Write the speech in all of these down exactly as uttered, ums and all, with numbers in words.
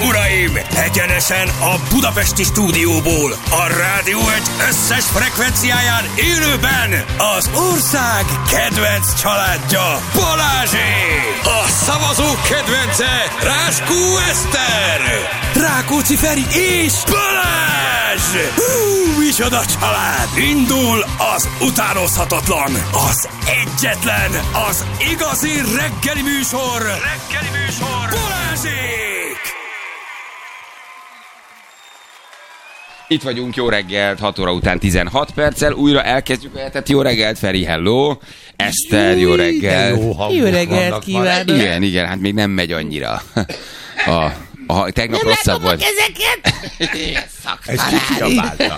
uraim! Egyenesen a budapesti stúdióból, a Rádió egy összes frekvenciáján élőben az ország kedvenc családja, Balázsék! A szavazók kedvence, Ráskó Eszter! Rákóczi Feri és Balázs! Hú, micsoda család! Indul az utánozhatatlan, az egyetlen, az igazi reggeli műsor! Reggeli műsor! Balázsék! Itt vagyunk, jó reggelt, hat óra után tizenhat perccel, újra elkezdjük a hetet. Jó reggelt, Feri, hello! Eszter, jó reggelt! Jó, jó reggelt kívánok! Igen, igen, hát még nem megy annyira. A, a, tegnap nem rosszabb volt. Ezeket. Ez ki kiabálta?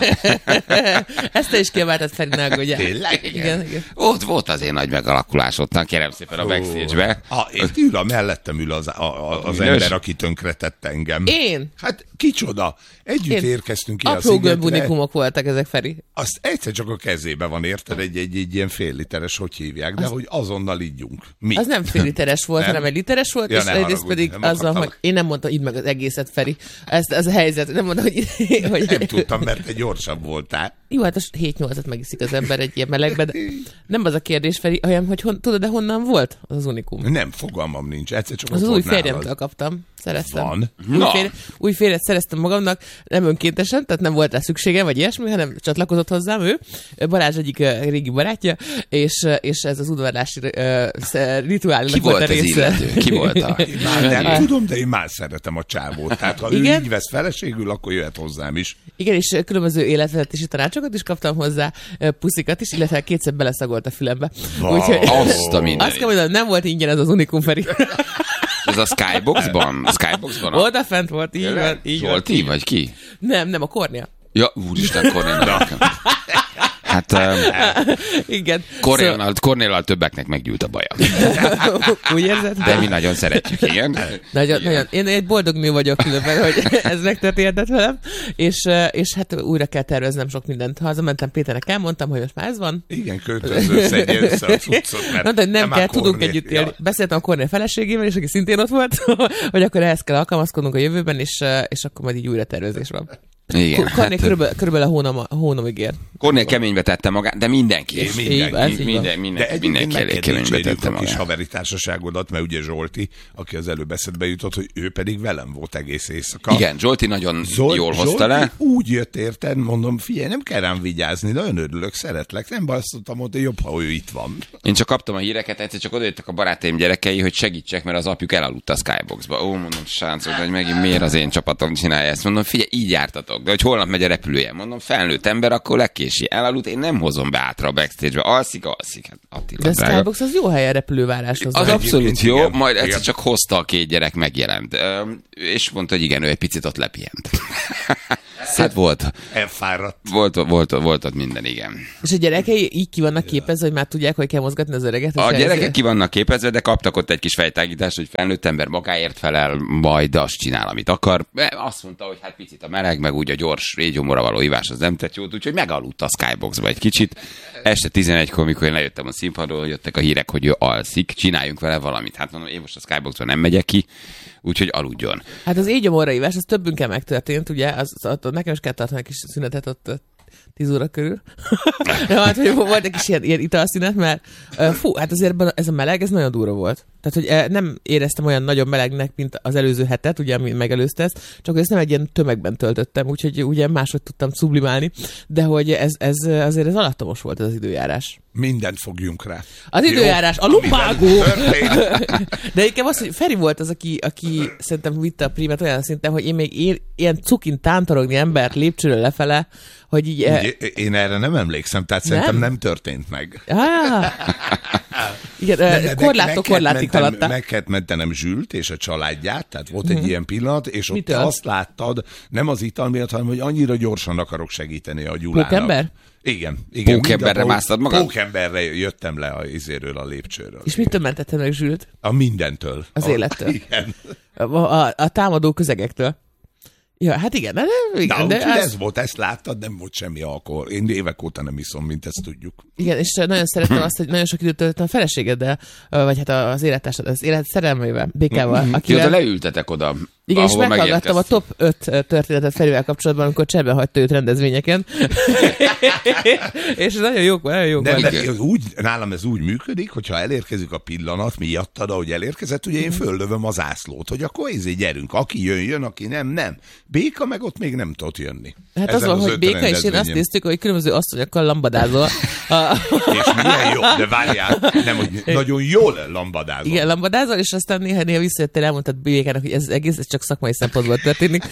Ezt te is kiabáltad, Ferinek, ugye? Tényleg? Igen. Igen, igen. Ott volt azért nagy megalakulás ottan, kérem szépen a backstage-be. Ah, itt ül a mellettem ül az, a, a, az ember, aki tönkretett engem. Én? Hát kicsoda. Együtt Én. érkeztünk ki a Apró szigetre. gömbunikumok voltak ezek, Feri. Azt egyszer csak a kezébe van, érted? Egy, egy, egy ilyen fél literes, hogy hívják, de az... hogy azonnal ígyunk. Mi? Az nem fél literes volt, hanem egy literes volt, Ja, és ne egyrészt haragudj, pedig nem azzal, akartam. hogy én nem mondtam, idd meg az egészet, Feri. Ez, ez a helyzet. Nem mondtam, hogy... hogy... Nem tudtam, mert te gyorsabb voltál. Jó, hát a hét-nyolcat megiszik az ember egy ilyen melegbe, de nem az a kérdés, Feri, olyan, hogy hon, tudod, de honnan volt az az unikum? Nem, fogalmam nincs. Egyszer csak Az ott az új volt nálad. férjemtől kaptam. Szereztem. Van. Új, Na. férje, új férjet szereztem magamnak, nem önkéntesen, tehát nem volt rá szükségem, vagy ilyesmi, hanem csatlakozott hozzám ő. Balázs egyik uh, régi barátja, és, uh, és ez az udvarlási uh, rituálnak Ki volt volt a az része. illető? Ki volt a... Már nem tudom, de én már szeretem a csávót. Tehát ha Igen? ő így vesz feleségül, akkor jöhet hozzám is. Igen, és különböző életvezetési tanácsokat is kaptam hozzá, uh, puszikat is, illetve kétszer beleszagolt a fülembe. Wow. Úgyhogy Azt a mindenit. azt kell mondanom, nem volt ingyen ez az unikum, Feri. Ez a Skyboxban? A Skyboxban? A... Oda fent volt, így van, így van. Zsolti, vagy ki? Nem, nem, a Kornél. Ja, úristen, Kornél. Hát um, Igen. Kornéllal, Kornéllal többeknek meggyűlt a baja. Úgy érzed? De mi nagyon szeretjük, igen. Nagyon, nagyon. Én egy boldog nő vagyok különben, hogy ez megtörténhetett velem, és, és hát újra kell terveznem sok mindent. Hazamentem Péternek, elmondtam, hogy most már ez van. Igen, költöző szedje össze a cuccot, mert Mondta, hogy nem már kell, tudunk Kornél- együtt élni. Ja. Beszéltem a Kornél feleségével, és aki szintén ott volt, hogy akkor ehhez kell alkalmazkodnunk a jövőben, és, és akkor majd így újra tervezés van. Igen. Kornél Hát, körülbelül, körülbelül a hónam, a hónamig ér. Kornél keménybe tette magát, de mindenki. Én Így mindenki. van, ez így van. Minden, De minden, egyébként mindenki meg elég kell keménybe dicsérjük tette a kis magát. haveri társaságodat, mert ugye Zsolti, aki az előbb eszedbe jutott, hogy ő pedig velem volt egész éjszaka. Igen, Zsolti nagyon Zol- jól hozta Zsolti le. úgy jött, érted, mondom, figyelj, nem kell rám vigyázni, nagyon örülök, szeretlek, nem basztottam, mondta, jobb, ha ő itt van. Én csak kaptam a híreket, egyszer csak odajöttek a barátaim gyerekei, hogy segítsek, mert az apjuk elaludt a Skyboxba. Ó, mondom, sáncok, hogy megint miért az én csapatom csinálja ezt? Mondom, figyelj, így jártatok, de hogy holnap megy a repülője. Mondom, felnőtt ember, akkor legkési elaludt, én nem hozom be átra a backstage-be. Alszik, alszik. Hát Attila, De a drága. Skybox az jó hely a repülőváráshoz. Az Egyébként abszolút jó, igen, majd egyszer igen. csak hozta a két gyerek, megjelent. Öm, És mondta, hogy igen, ő egy picit ott lepihent. Hát volt, Elfáradt. volt, volt, volt ott minden, igen. És a gyerekei így ki vannak képezve, hogy már tudják, hogy kell mozgatni az öreget? A és gyerekek ezért- ki vannak képezve, de kaptak ott egy kis fejtágítást, hogy felnőtt ember magáért felel, majd azt csinál, amit akar. Azt mondta, hogy hát picit a meleg, meg úgy a gyors régyomora való ivás az nem tett jót, úgyhogy megaludt a Skyboxba egy kicsit. Este tizenegykor, mikor én lejöttem a színpadról, jöttek a hírek, hogy ő alszik, csináljunk vele valamit. Hát mondom, én most a Skyboxba nem megyek ki, úgyhogy aludjon. Hát az égyomorra ívás, az többünkkel megtörtént, ugye, az, az, az, nekem is kell tartani egy kis szünetet ott ö, tíz óra körül. De hát, hogy volt egy kis ilyen, ilyen italszünet, mert ö, fú, hát azért ebben ez a meleg, ez nagyon durva volt. Tehát, hogy eh, nem éreztem olyan nagyon melegnek, mint az előző hetet, ugye, ami megelőzte ezt, csak hogy ezt nem egy ilyen tömegben töltöttem, úgyhogy ugye máshogy tudtam sublimálni, de hogy ez, ez azért ez alattomos volt ez az időjárás. Mindent fogjunk rá. Az Jó? időjárás, a Amiben lumbágó! történt. De inkább az, hogy Feri volt az, aki, aki szerintem vitte a prímet olyan szinten, hogy én még én, ilyen cukin tántorogni embert lépcsőről lefele, hogy így... eh, Ugye, én erre nem emlékszem, tehát szerintem nem történt meg. Ah, igen, De- eh, de korláttól meg kellett korlátig mentem- haladtál. Meg kellett mentenem Zsült és a családját, tehát volt egy ilyen pillanat, és ott Mitől? te azt láttad, nem az ital miatt, hanem hogy annyira gyorsan akarok segíteni a Gyulának. Pókember? Igen. igen Pókemberre mind a másztad magad? Pókemberre jöttem le a izéről, a lépcsőről. És mitől mentettem meg Zsült? A mindentől. Az a, élettől. Igen. A, a, a támadó közegektől. Ja, hát igen, de, igen, Na, de úgyhogy az, ez volt, ezt láttad, nem volt semmi alkohol. Én évek óta nem iszom, mint ezt tudjuk. igen, és nagyon szerettem azt, hogy nagyon sok időt töltöttem a feleségeddel, vagy hát az élettársad, az élet szerelmével, Békával, Ti oda akivel... leültetek oda Igen, és meghallgattam a top öt történetet Ferivel kapcsolatban, amikor cserbe hagyta őt rendezvényeken. És nagyon jók, nagyon jók. De, de ez úgy, nálam ez úgy működik, hogyha elérkezik a pillanat miattad, ahogy elérkezett, ugye én föllövöm az zászlót, hogy akkor ezért gyerünk. Aki jön, jön, aki nem, nem. Béka meg ott még nem tudott jönni. Hát az van, hogy Béka, és én azt néztük, hogy különböző asszonyokkal lambadázol. A... És milyen jó, de várjál, nem, hogy nagyon jól lambadázol. Igen, lambadázol, és aztán néha-néha visszajöttél, elmondtad Békának, hogy ez egész ez csak szakmai szempontból történik.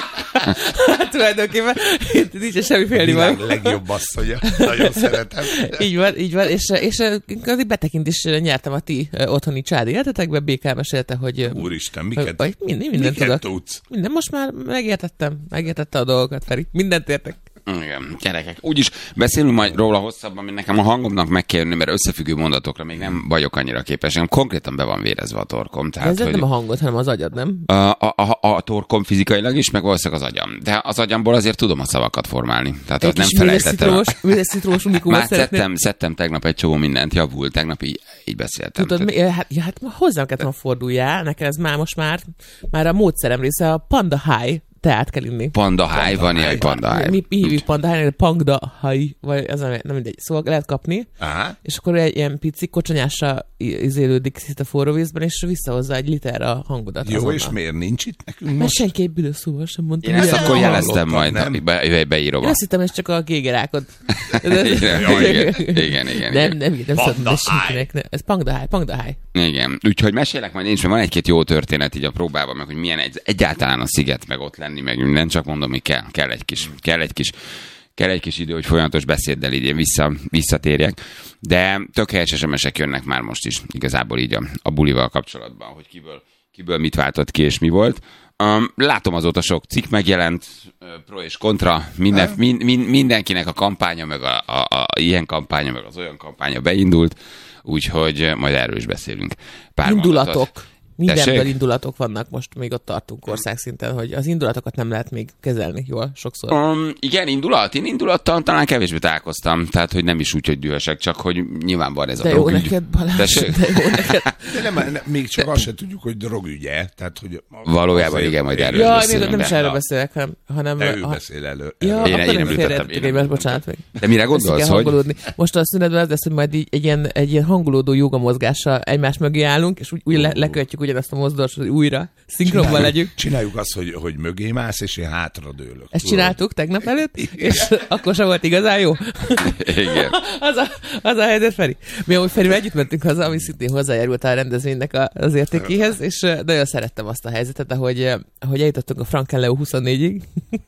Hát tulajdonképpen nincs semmi félni van. A legjobb asszonya. Nagyon szeretem. Így van, így van, és, és betekint is nyertem a ti otthoni családi életetekbe. Békám mesélte, hogy... Úristen, miket, hogy minden, minden miket tudok. tudsz? Minden, most már megértettem, megértette a dolgokat, Feri. Mindent értek. Igen, gyerekek. Úgyis beszélünk majd róla hosszabban, mert nekem a hangomnak meg kell jönni, mert összefüggő mondatokra még nem vagyok annyira képes. Nekem konkrétan be van vérezve a torkom. Tehát, ez hogy nem a hangod, hanem az agyad, nem? A, a, a, a torkom fizikailag is, meg valószínűleg az agyam. De az agyamból azért tudom a szavakat formálni. Tehát egy ott nem felejtettem. Üres citrós unikumot már szedtem, szedtem tegnap egy csomó mindent, javult. Tegnap így, így beszéltem. Tudod, mi, hát, ja, hát hozzám kellett volna forduljál. Nekem ez már most már, már a módszerem része, a Panda High teát kell inni. Panda High, van ilyen Panda High. Mi, mi hívjuk Panda High, Panda High, vagy az nem, nem mindegy. Szóval lehet kapni, Aha. és akkor egy ilyen pici kocsonyásra izélődik szinte forró vízben, és visszahozza egy liter a hangodat. Jó, azonnal. És miért nincs itt nekünk Mert most? senki egy büdös szóval sem mondta. Én ezt Milyen? akkor jeleztem majd, nem? be, be, beírom. Én azt hittem, ez csak a gégerákod. igen, igen, igen, igen. Nem, nem, nem Panda szabad senkinek. Nem. Ez Panda High, Panda High. Igen, úgyhogy mesélek majd én is, mert van egy-két jó történet így a próbában, meg hogy milyen egy, egyáltalán a sziget, meg ott lenni, meg minden, csak mondom, hogy kell, kell egy kis, kell egy kis, kell egy kis idő, hogy folyamatos beszéddel így én vissza, visszatérjek. De tök helyes es em esek jönnek már most is, igazából így a, a bulival kapcsolatban, hogy kiből, kiből mit váltott ki és mi volt. Um, látom azóta sok cikk megjelent, uh, pro és kontra, minden, min, min, mindenkinek a kampánya, meg a, a, a ilyen kampánya, meg az olyan kampánya beindult, úgyhogy majd erről is beszélünk. Pár Indulatok. mondatot. Mindenből Tessék? indulatok vannak, most még ott tartunk országszinten, hogy az indulatokat nem lehet még kezelni jól sokszor. Um, igen, indulat. Én indulattal talán kevésbé találkoztam, tehát hogy nem is úgy, hogy dühösek, csak hogy nyilván van ez de a jó drogügy. neked, Balázs, Tessék? de jó neked. De nem, nem, még csak azt se tudjuk, hogy drogügye. Tehát, hogy Valójában igen, majd erről Ja, beszélünk, én nem is de- erről beszélek, hanem... hanem De ő ha- beszél elő. Ja, Én- akkor én nem nem ültettem, félreértették én nem egymást, ültettem. bocsánat még. De mire Össze gondolsz, kell hogy? hangolódni. Most a szünetben az lesz, hogy majd így egy ilyen, egy ilyen hangolódó jogamozgással egymás mögé állunk, és úgy, úgy le, lekövetjük ugyanazt a mozdulatot, hogy újra szinkronban legyünk. Csináljuk azt, hogy, hogy mögé mász, és én hátradőlök. Ezt csináltuk tegnap előtt, és akkor sem volt igazán jó. Igen. az, a, az a helyzet, Feri. Mi amúgy Ferivel együtt mentünk haza, ami szintén hozzájárult a rendezvénynek a, az értékéhez, és uh, nagyon szerettem azt a helyzetet, ahogy, uh, ahogy eljutottunk a Frankenleo huszonnégyig.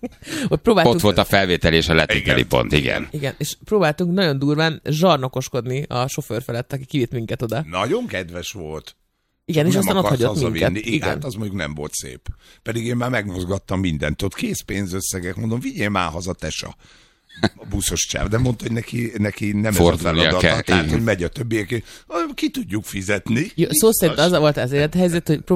Ott próbáltunk... Ott volt a felvétel és a letételi Igen. pont, igen. Igen, és próbáltunk nagyon durván zsarnokoskodni a sofőr felett, aki kivitt minket oda. Nagyon kedves volt. Igen, és Nem aztán ott akarsz hagyott hazavinni. minket. Igen, Igen. hát az mondjuk nem volt szép. Pedig én már megmozgattam mindent. Ott készpénzösszegek, mondom, vigyél már haza, tesa. A buszos csáv, de mondta, hogy neki, neki nem ez a Fordulnia feladata, kell, tehát, igen. hogy megy a többiek, ki tudjuk fizetni. Jó, szó szerint az volt az élethelyzet, hogy